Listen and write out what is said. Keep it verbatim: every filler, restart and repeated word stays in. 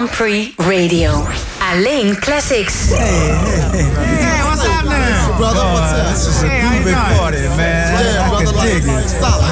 Grand Prix Radio. Alleen classics. Hey, hey, hey.